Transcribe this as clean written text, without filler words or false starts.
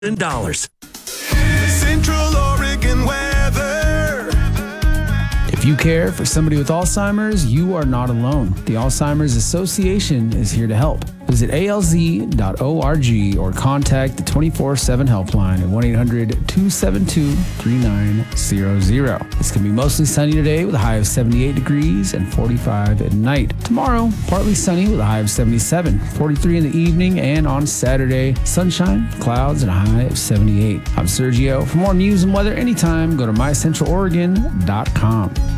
Central Oregon weather. If you care for somebody with Alzheimer's, you are not alone. The Alzheimer's Association is here to help. Visit alz.org or contact the 24/7 helpline at 1-800-272-3900. It's going to be mostly sunny today with a high of 78 degrees and 45 at night. Tomorrow, partly sunny with a high of 77, 43 in the evening, and on Saturday, sunshine, clouds, and a high of 78. I'm Sergio. For more news and weather anytime, go to mycentraloregon.com.